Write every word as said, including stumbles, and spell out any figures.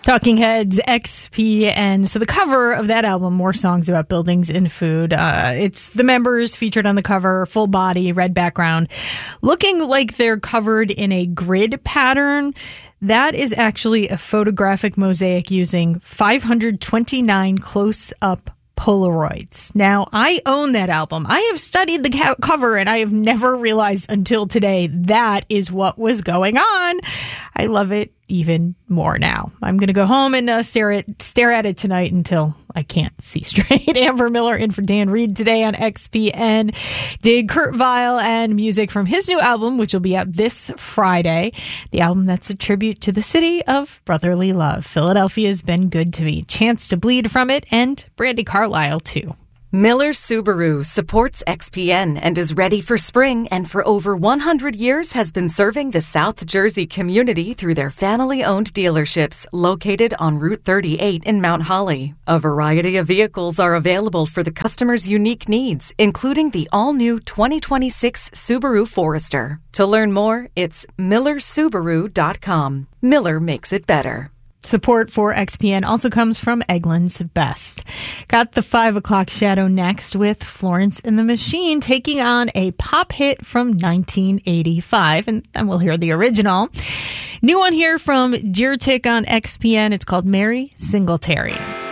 Talking Heads, X P N. So the cover of that album, More Songs About Buildings and Food. Uh, it's the members featured on the cover, full body, red background, looking like they're covered in a grid pattern. That is actually a photographic mosaic using five hundred twenty-nine close-up Polaroids. Now, I own that album. I have studied the ca- cover and I have never realized until today that is what was going on. I love it even more now. I'm going to go home and uh, stare at stare at it tonight until I can't see straight. Amber Miller in for Dan Reed today on X P N. Did Kurt Vile and music from his new album, which will be out this Friday. The album that's a tribute to the city of brotherly love. Philadelphia's been good to me. Chance to Bleed from it, and Brandi Carlile too. Miller Subaru supports X P N and is ready for spring, and for over one hundred years has been serving the South Jersey community through their family-owned dealerships located on Route thirty-eight in Mount Holly. A variety of vehicles are available for the customer's unique needs, including the all-new twenty twenty-six Subaru Forester. To learn more, it's miller subaru dot com. Miller makes it better. Support for X P N also comes from Eggland's Best. Got the five o'clock shadow next with Florence and the Machine taking on a pop hit from nineteen eighty-five, and then we'll hear the original. New one here from Deer Tick on X P N. It's called Mary Singletary.